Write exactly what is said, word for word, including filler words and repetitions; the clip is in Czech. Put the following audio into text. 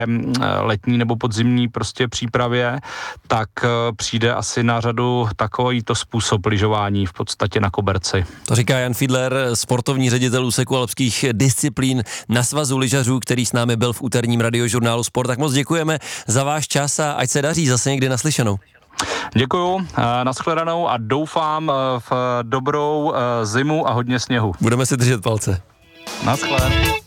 letní nebo podzimní prostě přípravě, tak přijde asi na řadu takovýto způsob lyžování v podstatě na koberci. To říká Jan Fiedler, sportovní ředitel úseku alpských disciplín na Svazu lyžařů, který s námi byl v úterním radiožurnálu Sport. Tak moc děkujeme za váš čas a ať se daří, zase někdy naslyšenou. Děkuju, nashledanou a doufám v dobrou zimu a hodně sněhu. Budeme si držet palce. Naschle.